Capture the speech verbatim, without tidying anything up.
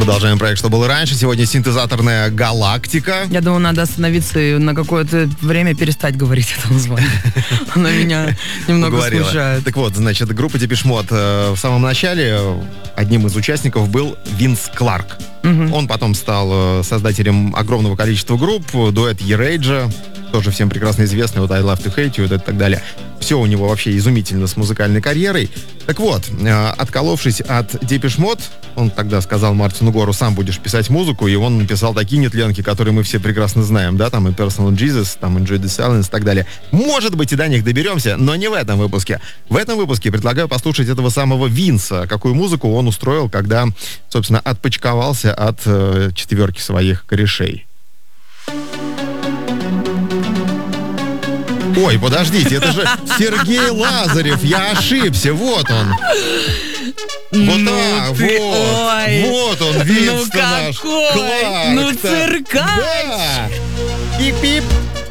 Продолжаем проект «Что было раньше». Сегодня синтезаторная галактика. Я думаю, надо остановиться и на какое-то время перестать говорить это название. Она меня немного Уговорила. смущает. Так вот, значит, группа Depeche Mode э, в самом начале одним из участников был Винс Кларк. Мгм. Он потом стал э, создателем огромного количества групп, дуэт Ерейджа, тоже всем прекрасно известный, вот I Love to Hate You, вот это и так далее. Все у него вообще изумительно с музыкальной карьерой. Так вот, э, отколовшись от Depeche Mode, он тогда сказал Мартину Гору: сам будешь писать музыку, и он написал такие нетленки, которые мы все прекрасно знаем, да, там и Personal Jesus, там Enjoy the Silence и так далее. Может быть, и до них доберемся, но не в этом выпуске. В этом выпуске предлагаю послушать этого самого Винса, какую музыку он устроил, когда, собственно, отпочковался от э, четверки своих корешей. Ой, подождите, это же Сергей Лазарев, я ошибся, вот он. Вот Ну так, ты, вот, ой. вот он, Винс Ну наш. какой, Кларк-то. ну циркач. Да. Пип-пип.